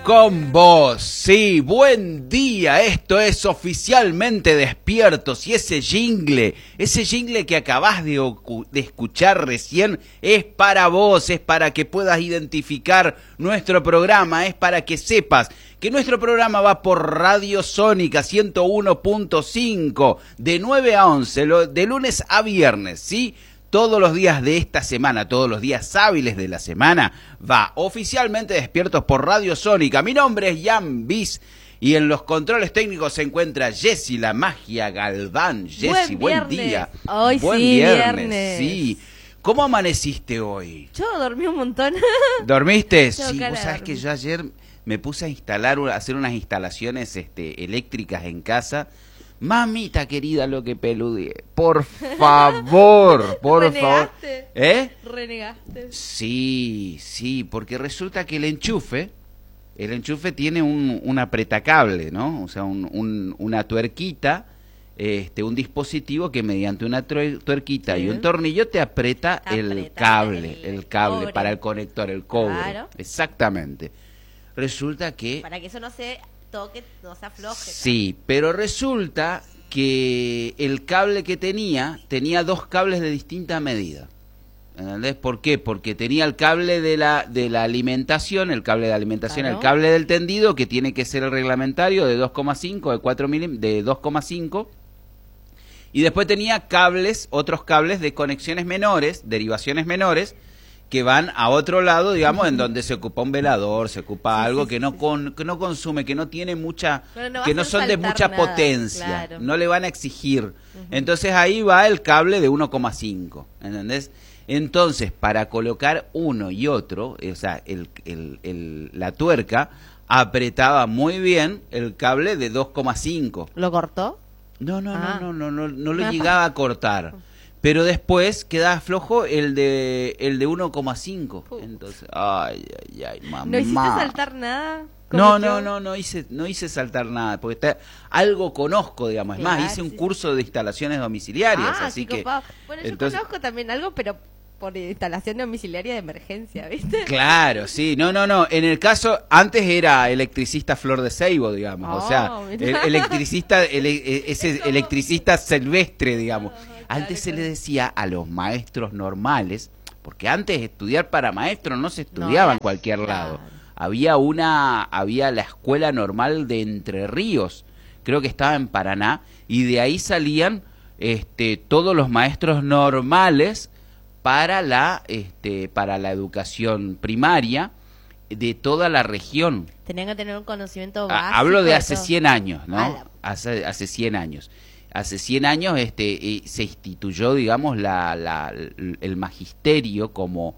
con vos. Sí, buen día. Esto es Oficialmente Despiertos. Y ese jingle que acabás de escuchar recién, es para vos, es para que puedas identificar nuestro programa, es para que sepas que nuestro programa va por Radio Sónica 101.5 de 9 a 11, de lunes a viernes, ¿sí? Todos los días de esta semana, todos los días hábiles de la semana, va Oficialmente Despiertos por Radio Sónica. Mi nombre es Jan Bis y en los controles técnicos se encuentra Jessy, la magia Galván. Jessy, buen día. Hoy buen sí, viernes. Sí. ¿Cómo amaneciste hoy? Yo dormí un montón. ¿Dormiste? Tengo Sí, cara vos de sabés que dormir. yo ayer me puse a hacer unas instalaciones eléctricas en casa. Mamita querida, lo que peludeé. Por favor, por favor. ¿Renegaste? ¿Eh? ¿Renegaste? Sí, porque resulta que el enchufe tiene un apretacable, ¿no? O sea, una tuerquita, un dispositivo que mediante una tuerquita y un tornillo te aprieta el cable cobre. para el conector, el cobre. Claro. Exactamente. Resulta que... Para que eso no se toque, no se afloje. Sí, pero resulta que el cable que tenía dos cables de distinta medida. ¿Entendés? ¿Por qué? Porque tenía el cable de la alimentación, el cable de alimentación, Claro. el cable del tendido, que tiene que ser el reglamentario de 2,5, de 4 de 2,5. Y después tenía otros cables de conexiones menores, derivaciones menores, que van a otro lado, digamos, en donde se ocupa un velador, se ocupa algo que no consume, que no tiene mucha, Pero no va que a no hacer son de saltar mucha nada, potencia, claro. no le van a exigir. Entonces ahí va el cable de 1,5, ¿entendés? Entonces, para colocar uno y otro, o sea, la tuerca apretaba muy bien el cable de 2,5. ¿Lo cortó? No lo Ah. llegaba a cortar. Pero después quedaba flojo el de 1,5. Entonces, ay, mamá. ¿No hiciste saltar nada? No Como yo. no hice saltar nada, porque algo conozco, digamos. Es más, Claro, hice un sí. curso de instalaciones domiciliarias, Ah, así qué que... copado. Bueno, entonces- yo conozco también algo, pero por instalación domiciliaria de emergencia, ¿viste? Claro, sí, no. En el caso, antes era electricista Flor de Ceibo, digamos. O sea, mirá. ese electricista silvestre, digamos. Antes se claro. le decía a los maestros normales, porque antes estudiar para maestro no se estudiaba en cualquier lado. Había la escuela normal de Entre Ríos, creo que estaba en Paraná, y de ahí salían todos los maestros normales para la educación primaria de toda la región. Tenían que tener un conocimiento básico. Hablo de hace todo. 100 años, ¿no? Ala. Hace 100 años. Hace 100 años se instituyó, digamos, el magisterio como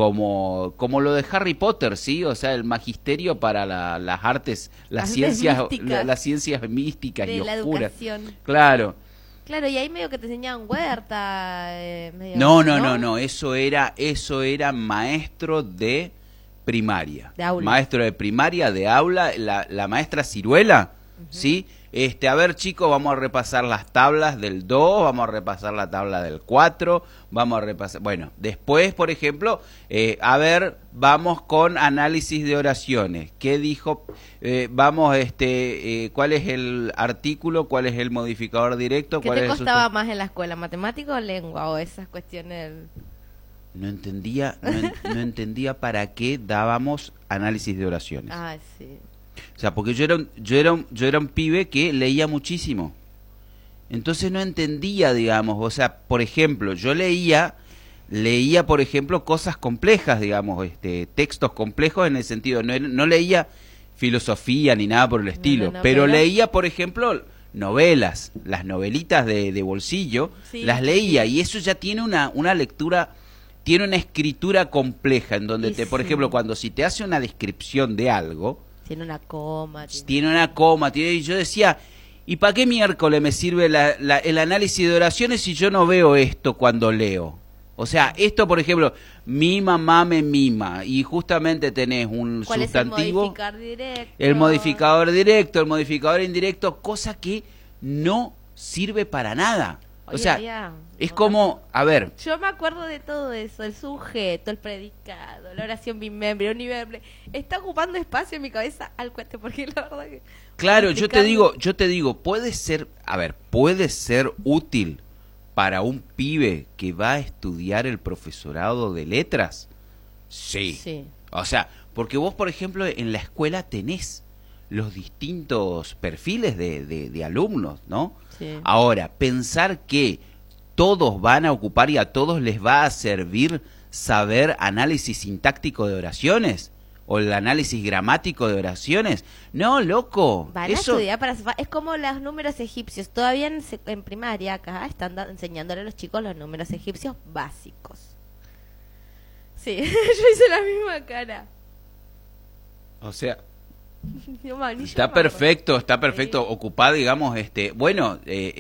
lo de Harry Potter, ¿sí? O sea, el magisterio para las artes, las ciencias místicas. las ciencias místicas De y la oscuras. educación. Claro. Claro, y ahí medio que te enseñaban huerta. Medio, No, eso era maestro de primaria. De aula. Maestro de primaria, de aula, la maestra Ciruela, ¿sí? A ver, chicos, vamos a repasar las tablas del 2, vamos a repasar la tabla del 4, vamos a repasar... Bueno, después, por ejemplo, a ver, vamos con análisis de oraciones. ¿Qué dijo? Vamos, ¿cuál es el artículo? ¿Cuál es el modificador directo? ¿Qué ¿Cuál te es el costaba más en la escuela, matemática o lengua? O esas cuestiones. No entendía para qué dábamos análisis de oraciones. Ah, sí. O sea, porque yo era un pibe que leía muchísimo. Entonces no entendía, digamos, o sea, por ejemplo, yo leía, por ejemplo, cosas complejas, digamos, textos complejos en el sentido, no leía filosofía ni nada por el estilo, no, pero leía, por ejemplo, novelas, las novelitas de bolsillo, Sí, las leía, y eso ya tiene una lectura, tiene una escritura compleja, en donde, Y por sí. ejemplo, cuando si te hace una descripción de algo, Tiene una coma. tiene una coma, y yo decía, ¿y para qué miércoles me sirve el análisis de oraciones si yo no veo esto cuando leo? O sea, esto, por ejemplo, mi mamá me mima, y justamente tenés un ¿Cuál sustantivo, es el modificador directo? el modificador directo, el modificador indirecto, cosa que no sirve para nada. O sea, es como, a ver, yo me acuerdo de todo eso, el sujeto, el predicado, la oración bimembre, univembre. Está ocupando espacio en mi cabeza al cuente, porque la verdad que... claro, yo te digo, puede ser, a ver, puede ser útil para un pibe que va a estudiar el profesorado de letras. Sí. Sí. O sea, porque vos, por ejemplo, en la escuela tenés los distintos perfiles de alumnos, ¿no? Sí. Ahora, pensar que todos van a ocupar y a todos les va a servir saber análisis sintáctico de oraciones o el análisis gramático de oraciones. No, loco. Van a estudiar para... Es como los números egipcios. Todavía en primaria acá están enseñándole a los chicos los números egipcios básicos. Sí, yo hice la misma cara. O sea, Yo, man, ni yo está me perfecto, acuerdo. está perfecto. Sí. Ocupar, digamos, bueno,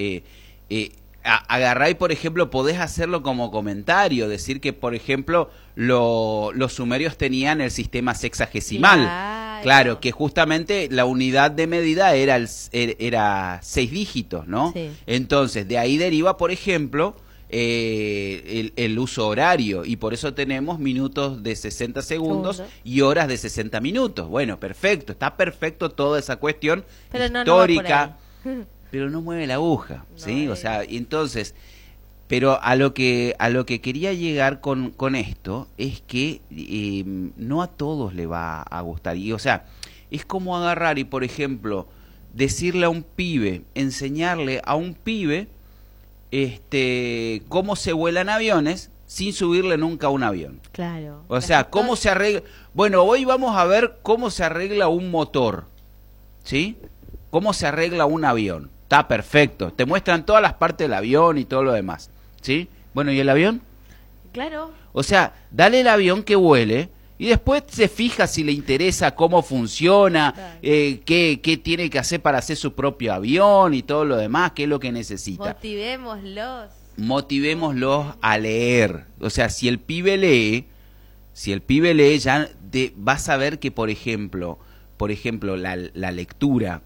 agarrá y, por ejemplo, podés hacerlo como comentario, decir que, por ejemplo, los sumerios tenían el sistema sexagesimal. Claro, que justamente la unidad de medida era 6 dígitos, ¿no? Sí. Entonces, de ahí deriva, por ejemplo, el uso horario, y por eso tenemos minutos de 60 segundos y horas de 60 minutos. Bueno, perfecto, está perfecto toda esa cuestión Pero histórica, no pero no mueve la aguja, No, ¿sí? O sea, entonces, pero a lo que quería llegar con esto es que no a todos le va a gustar. Y, o sea, es como agarrar y, por ejemplo, decirle a un pibe, enseñarle a un pibe cómo se vuelan aviones sin subirle nunca a un avión. Claro. O sea, cómo se arregla... Bueno, hoy vamos a ver cómo se arregla un motor, ¿sí? Cómo se arregla un avión. Está perfecto. Te muestran todas las partes del avión y todo lo demás, ¿sí? Bueno, ¿y el avión? Claro. O sea, dale el avión que vuele y después se fija si le interesa cómo funciona, Claro. qué tiene que hacer para hacer su propio avión y todo lo demás, qué es lo que necesita. Motivémoslos a leer. O sea, si el pibe lee ya vas a ver que, por ejemplo, la lectura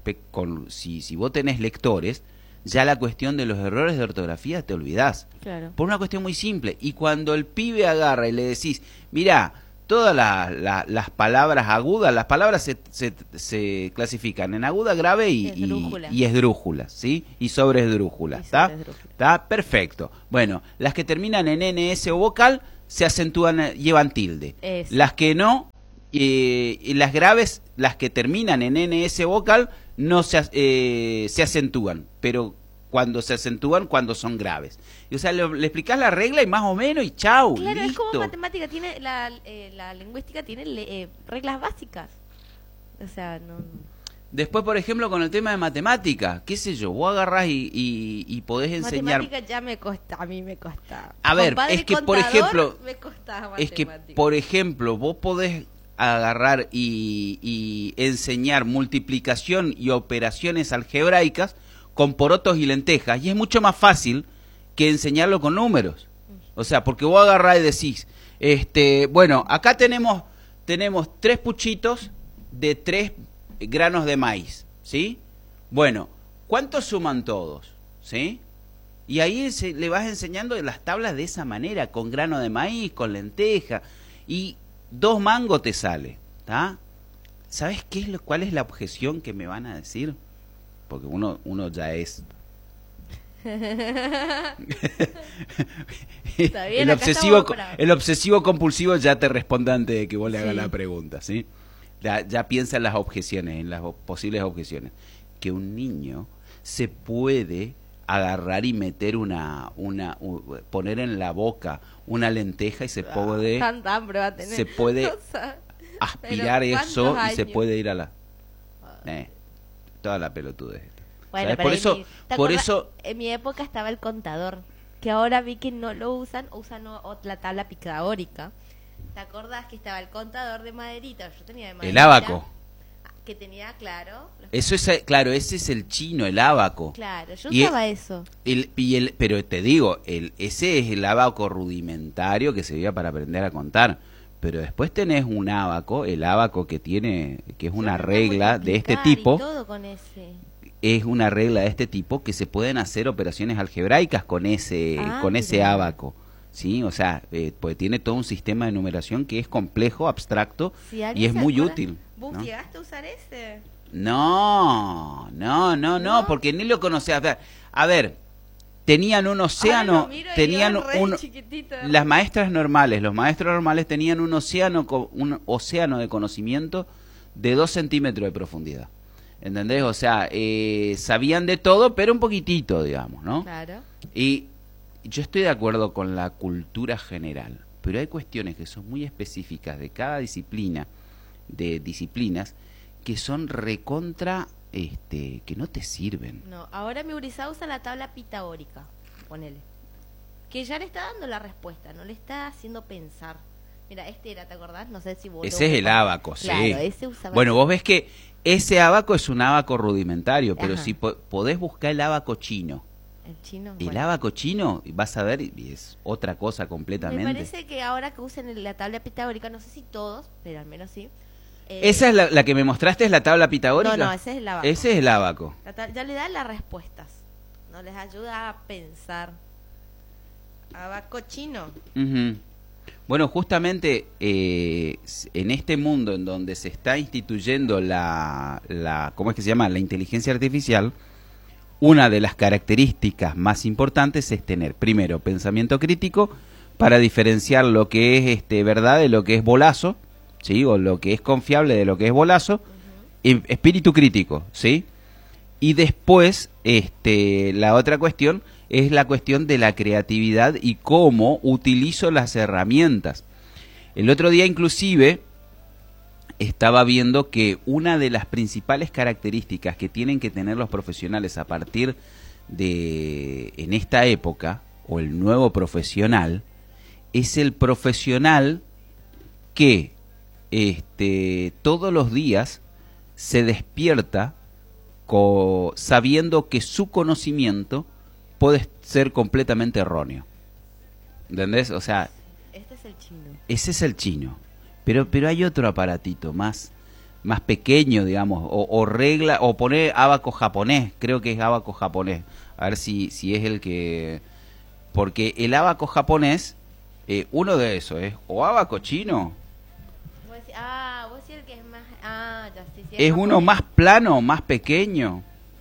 si vos tenés lectores, ya la cuestión de los errores de ortografía te olvidás. Claro. Por una cuestión muy simple. Y cuando el pibe agarra y le decís, mirá, todas las palabras agudas, las palabras se clasifican en aguda, grave y esdrújula, ¿sí? Y sobreesdrújula, ¿está? ¿Está? Perfecto. Bueno, las que terminan en NS o vocal se acentúan, llevan tilde. Eso. Las que no, y las graves, las que terminan en NS vocal, no se acentúan, pero cuando se acentúan, cuando son graves. Y, o sea, le explicás la regla y más o menos y chau, claro, listo. es como matemática, tiene la lingüística tiene reglas básicas. O sea, no... Después, por ejemplo, con el tema de matemática, qué sé yo, vos agarrás y podés enseñar... Matemática ya me cuesta, a mí me cuesta. A ver, Compadre es que, por contador, ejemplo... me costaba Es que, matemática. por ejemplo, vos podés agarrar y enseñar multiplicación y operaciones algebraicas con porotos y lentejas, y es mucho más fácil que enseñarlo con números. O sea, porque vos agarrás y decís, bueno, acá tenemos 3 puchitos de 3 granos de maíz, ¿sí? Bueno, ¿cuántos suman todos? ¿Sí? Y ahí le vas enseñando las tablas de esa manera, con grano de maíz, con lenteja, y 2 mangos te sale, ¿está? ¿Sabes cuál es la objeción que me van a decir? Porque uno ya es... Está bien, el obsesivo compulsivo ya te responde antes de que vos le hagas la pregunta, ¿sí? Ya piensa en las objeciones, en las posibles objeciones. Que un niño se puede agarrar y meter poner en la boca una lenteja y se puede Tanta hambre va a tener. se puede O sea, aspirar pero eso y ¿cuántos se años? puede ir a la toda la pelotudez. Bueno, ¿Sabes? pero Por eso en mi época estaba el contador, que ahora vi que no lo usan la tabla pitagórica. ¿Te acordás que estaba el contador de maderita? Yo tenía de maderita. el ábaco. Que tenía, claro. Eso es, claro, ese es el chino, el ábaco. Claro, yo Y usaba eso. Pero te digo, ese es el ábaco rudimentario que se veía para aprender a contar. Pero después tenés un ábaco, el ábaco que es una regla de este tipo. Y todo con ese. es una regla de este tipo que se pueden hacer operaciones algebraicas con ese Mira. ábaco, ¿sí? O sea, pues tiene todo un sistema de numeración que es complejo, abstracto Si y alguien es se muy acuerda- útil. ¿Vos ¿no? llegaste a usar ese? No, porque ni lo conocía. A ver, tenían un Ahora océano, lo miro y tenían es re un... chiquitito. Los maestros normales tenían un océano de conocimiento de 2 centímetros de profundidad. ¿Entendés? O sea, sabían de todo, pero un poquitito, digamos, ¿no? Claro. Y yo estoy de acuerdo con la cultura general, pero hay cuestiones que son muy específicas de cada disciplina, de disciplinas, que son recontra, que no te sirven. No, ahora mi Urizá usa la tabla pitagórica, ponele. Que ya le está dando la respuesta, no le está haciendo pensar. Mira, este era, ¿te acordás? No sé si vos Ese es el ábaco, sí. Claro, ese usaba. Bueno, vos ves que ese ábaco es un ábaco rudimentario, pero Ajá. si podés buscar el ábaco chino. El chino. El bueno. ábaco chino, vas a ver, y es otra cosa Me completamente. parece que ahora que usen la tabla pitagórica, no sé si todos, pero al menos sí. Esa es la que me mostraste, es la tabla pitagórica. No, ese es el ábaco. Ese es el ábaco. Ya le da las respuestas. No les ayuda a pensar. Abaco chino. Ujú. Bueno, justamente en este mundo en donde se está instituyendo ¿cómo es que se llama? La inteligencia artificial, una de las características más importantes es tener, primero, pensamiento crítico para diferenciar lo que es verdad de lo que es bolazo, ¿sí? O lo que es confiable de lo que es bolazo, y espíritu crítico, ¿sí? Y después, la otra cuestión es la cuestión de la creatividad y cómo utilizo las herramientas. El otro día inclusive estaba viendo que una de las principales características que tienen que tener los profesionales a partir de, en esta época, o el nuevo profesional, es el profesional que todos los días se despierta sabiendo que su conocimiento puede ser completamente erróneo. ¿Entendés? O sea, Este es el chino. ese es el chino. Pero hay otro aparatito más pequeño, digamos, o regla, o poner ábaco japonés, creo que es ábaco japonés. A ver si es el que... Porque el ábaco japonés, uno de esos es o ábaco chino, Vos decís el que es más... ya sí, es uno japonés. más plano, más pequeño,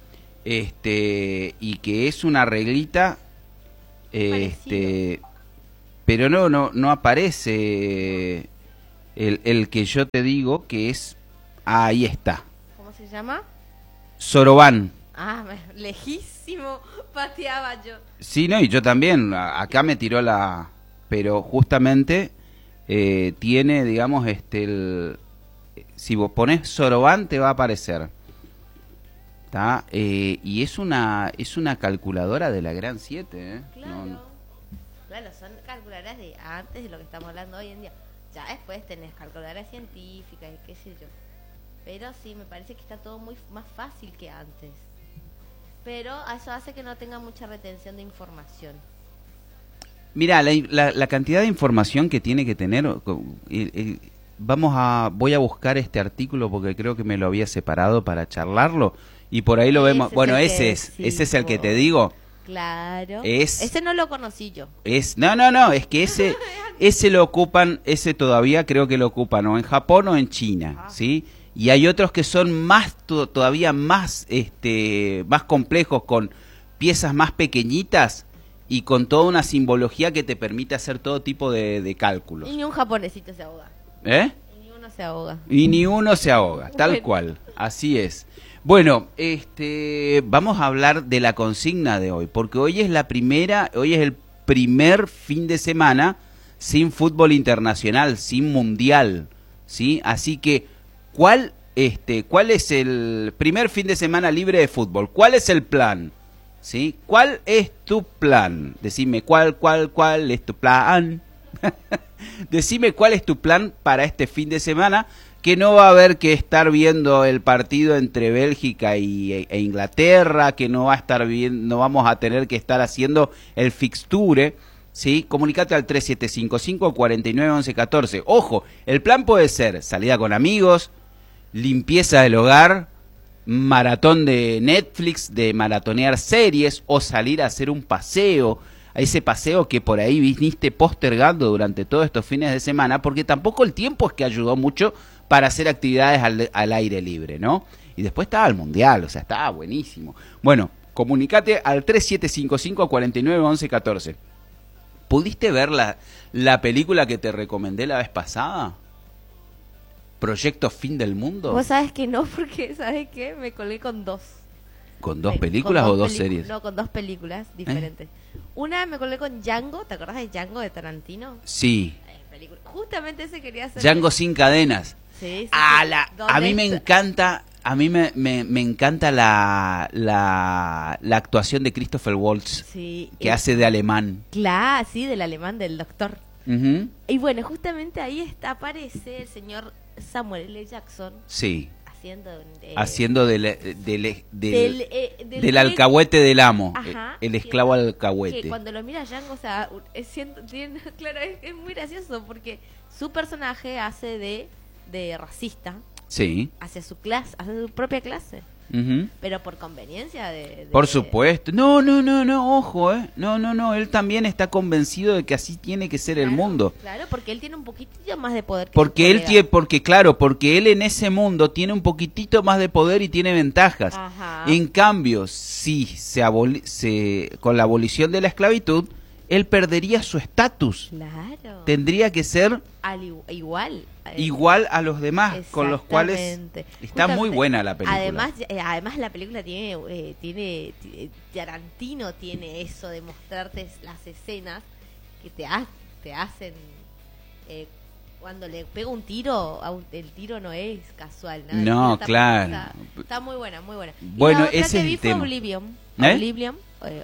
y que es una reglita, Parecido. pero no aparece el que yo te digo que es, ahí está, ¿Cómo se llama? Soroban. Lejísimo pateaba yo. Sí, no, y yo también, acá me tiró pero justamente tiene, digamos, si vos pones Soroban te va a aparecer. ¿Tá? Y es una calculadora de la Gran 7, ¿eh? Claro. Claro, son calculadoras de antes de lo que estamos hablando hoy en día. Ya después tenés calculadoras científicas y qué sé yo. Pero sí, me parece que está todo muy más fácil que antes. Pero eso hace que no tenga mucha retención de información. Mira, la cantidad de información que tiene que tener, voy a buscar este artículo porque creo que me lo había separado para charlarlo y por ahí lo vemos. Bueno, ese es el que te digo. Claro. Es- Ese no lo conocí yo. No, es que ese lo ocupan, ese todavía creo que lo ocupan o en Japón o en China, ¿sí? Y hay otros que son todavía más, más complejos, con piezas más pequeñitas y con toda una simbología que te permite hacer todo tipo de cálculos. Y ni un japonesito se ahoga. ¿Eh? Y ni uno se ahoga. Y ni uno se ahoga, tal Bueno. cual, así es. Bueno, vamos a hablar de la consigna de hoy, porque hoy es el primer fin de semana sin fútbol internacional, sin mundial, ¿sí? Así que, ¿cuál es el primer fin de semana libre de fútbol? ¿Cuál es el plan? ¿Sí? ¿Cuál es tu plan? Decime, ¿cuál es tu plan? Decime cuál es tu plan para este fin de semana, que no va a haber que estar viendo el partido entre Bélgica e Inglaterra, que no va a estar no vamos a tener que estar haciendo el fixture, ¿sí? Comunicate al 3755-491114. Ojo, el plan puede ser salida con amigos, limpieza del hogar, maratón de Netflix, de maratonear series o salir a hacer un paseo, a ese paseo que por ahí viniste postergando durante todos estos fines de semana, porque tampoco el tiempo es que ayudó mucho para hacer actividades al aire libre, ¿no? Y después estaba el Mundial, o sea, estaba buenísimo. Bueno, comunicate al 3755-491114. ¿Pudiste ver la película que te recomendé la vez pasada? ¿Proyecto Fin del Mundo? Vos sabés que no, porque ¿sabés qué? Me colgué con dos. ¿Con dos películas o dos series? No, con dos películas diferentes. Una me colgué con Django, ¿te acordás de Django de Tarantino? Sí. Justamente ese quería hacer. Django sin cadenas. Sí, sí, Ah, sí. a mí me encanta, me encanta la actuación de Christopher Waltz, sí, que hace de alemán. Claro, sí, del alemán, del doctor. Uh-huh. Y bueno, justamente ahí aparece el señor Samuel L. Jackson. Sí. Haciendo del alcahuete del amo. Ajá, el esclavo alcahuete. Que cuando lo mira Django, o sea, claro, es muy gracioso porque su personaje hace de racista. Sí. Hacia su clase, hacia su propia clase. Uh-huh. Pero por conveniencia Por supuesto. No, ojo, No, él también está convencido de que así tiene que ser el mundo. Claro, porque él tiene un poquitito más de poder que porque él en ese mundo tiene un poquitito más de poder y tiene ventajas. Ajá. En cambio, si con la abolición de la esclavitud, él perdería su estatus. Claro. Tendría que ser igual a los demás, con los cuales está muy buena la película. Además la película tiene Tarantino tiene eso de mostrarte las escenas que te hacen cuando le pega un tiro, el tiro no es casual, ¿no? No, claro. Está muy buena, muy buena. Bueno, ese es el tema. Oblivion. Elysium,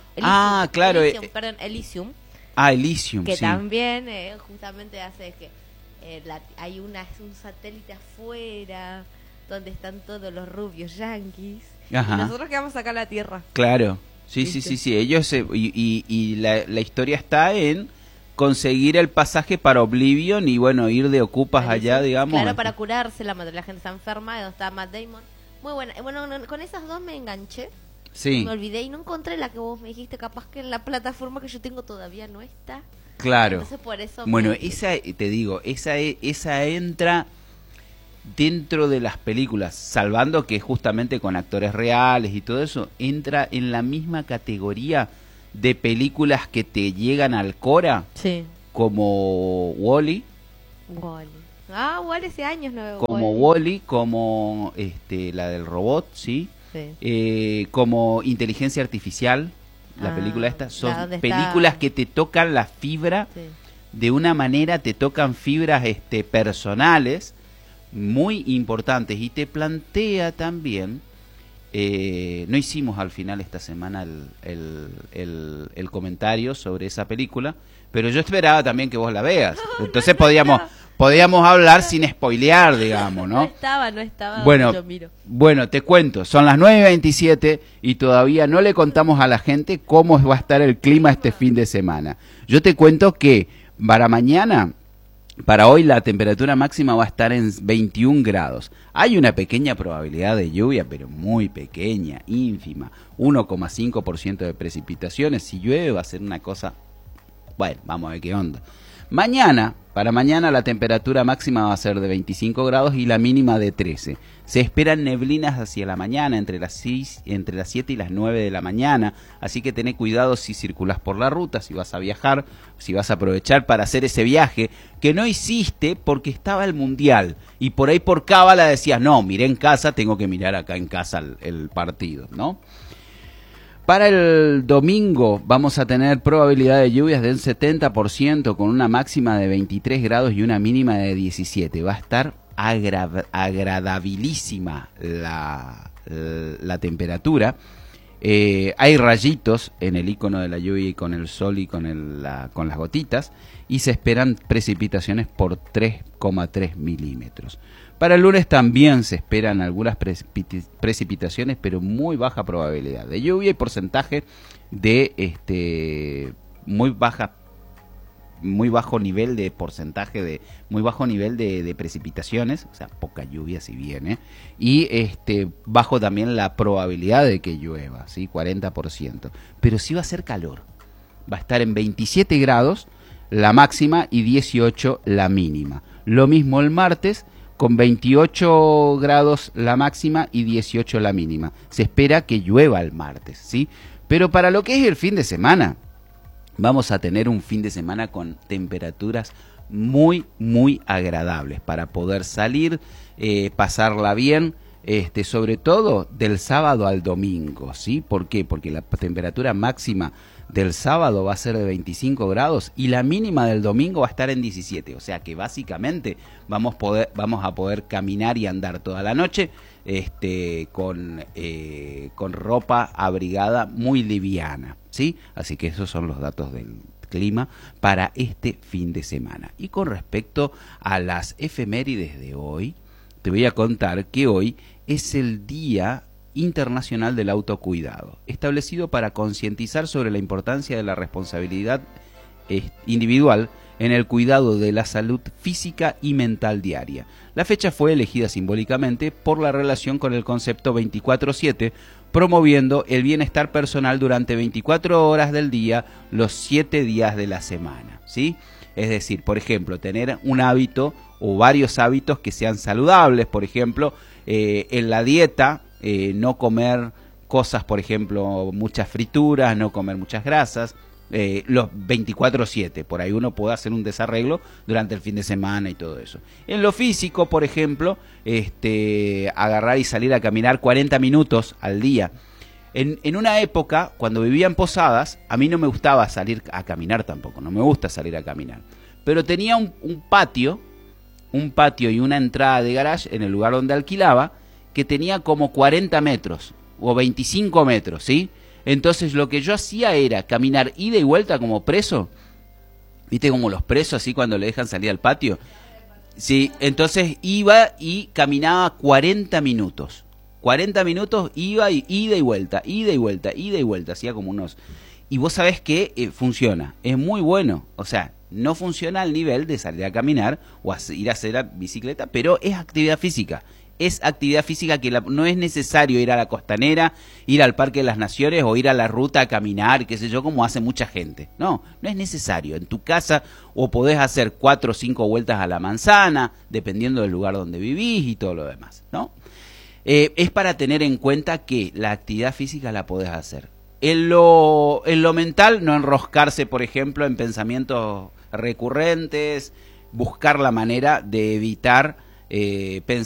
Elysium. Elysium, que sí. también justamente hace que hay un satélite afuera donde están todos los rubios yanquis. Ajá. Y nosotros quedamos acá en la Tierra. Claro, sí. Ellos la historia está en conseguir el pasaje para Oblivion y bueno, ir de ocupas allá, digamos. Claro, para curarse, la gente está enferma, donde está Matt Damon. Muy buena. Bueno, con esas dos me enganché. Sí. Me olvidé y no encontré la que vos me dijiste, capaz que en la plataforma que yo tengo todavía no está. Claro. Entonces por eso. Bueno, esa entra dentro de las películas, salvando que justamente con actores reales y todo eso, entra en la misma categoría de películas que te llegan al Cora, sí, como Wall-E. Wall-E hace años no veo. Como Wall-E, como la del robot, ¿sí? Sí. Como Inteligencia Artificial, la película esta, son películas que te tocan la fibra, sí, de una manera, te tocan fibras personales muy importantes y te plantea también, no hicimos al final esta semana el comentario sobre esa película, pero yo esperaba también que vos la veas, entonces podíamos hablar sin spoilear, digamos, ¿no? No estaba. Bueno, yo miro. Bueno, te cuento, son las 9:27 y todavía no le contamos a la gente cómo va a estar el clima este fin de semana. Yo te cuento que para hoy la temperatura máxima va a estar en 21 grados. Hay una pequeña probabilidad de lluvia, pero muy pequeña, ínfima, 1,5% de precipitaciones. Si llueve va a ser una cosa, bueno, vamos a ver qué onda. Para mañana la temperatura máxima va a ser de 25 grados y la mínima de 13. Se esperan neblinas hacia la mañana, entre las 7 y las 9 de la mañana, así que tené cuidado si circulás por la ruta, si vas a viajar, si vas a aprovechar para hacer ese viaje que no hiciste porque estaba el Mundial y por ahí por cábala decías, no, miré en casa, tengo que mirar acá en casa el partido, ¿no? Para el domingo vamos a tener probabilidad de lluvias del 70% con una máxima de 23 grados y una mínima de 17. Va a estar agradabilísima la temperatura. Hay rayitos en el icono de la lluvia y con el sol y con las gotitas y se esperan precipitaciones por 3,3 milímetros. Para el lunes también se esperan algunas precipitaciones, pero muy baja probabilidad de lluvia y porcentaje de muy baja muy bajo nivel de porcentaje, muy bajo nivel de precipitaciones, o sea, poca lluvia si viene, y bajo también la probabilidad de que llueva, ¿sí? 40%. Pero sí va a ser calor. Va a estar en 27 grados la máxima y 18 la mínima. Lo mismo el martes, con 28 grados la máxima y 18 la mínima. Se espera que llueva el martes, ¿sí? Pero para lo que es el fin de semana, vamos a tener un fin de semana con temperaturas muy, muy agradables para poder salir, pasarla bien, sobre todo del sábado al domingo, ¿sí? ¿Por qué? Porque la temperatura máxima del sábado va a ser de 25 grados y la mínima del domingo va a estar en 17, o sea que básicamente vamos a poder caminar y andar toda la noche con ropa abrigada muy liviana, ¿sí? Así que esos son los datos del clima para este fin de semana. Y con respecto a las efemérides de hoy, te voy a contar que hoy es el Día Internacional del Autocuidado, establecido para concientizar sobre la importancia de la responsabilidad individual en el cuidado de la salud física y mental diaria. La fecha fue elegida simbólicamente por la relación con el concepto 24/7, promoviendo el bienestar personal durante 24 horas del día, los 7 días de la semana, ¿sí? Es decir, por ejemplo, tener un hábito o varios hábitos que sean saludables, por ejemplo, en la dieta, no comer cosas, por ejemplo, muchas frituras, no comer muchas grasas, los 24/7, por ahí uno puede hacer un desarreglo durante el fin de semana y todo eso. En lo físico, por ejemplo, agarrar y salir a caminar 40 minutos al día. En una época, cuando vivía en Posadas, a mí no me gustaba salir a caminar tampoco, no me gusta salir a caminar, pero tenía un patio y una entrada de garage en el lugar donde alquilaba, que tenía como 40 metros o 25 metros, ¿sí? Entonces lo que yo hacía era caminar ida y vuelta como preso. ¿Viste como los presos así cuando le dejan salir al patio? Sí, entonces iba y caminaba 40 minutos. 40 minutos iba y ida y vuelta, ida y vuelta, ida y vuelta. Hacía como unos... Y vos sabés que funciona, es muy bueno. O sea, no funciona al nivel de salir a caminar o ir a hacer la bicicleta, pero es actividad física. Es actividad física que no es necesario ir a la costanera, ir al Parque de las Naciones o ir a la ruta a caminar, qué sé yo, como hace mucha gente. No, no es necesario. En tu casa o podés hacer 4 o 5 vueltas a la manzana, dependiendo del lugar donde vivís y todo lo demás, ¿no? Es para tener en cuenta que la actividad física la podés hacer. En lo mental, no enroscarse, por ejemplo, en pensamientos recurrentes, buscar la manera de evitar pensar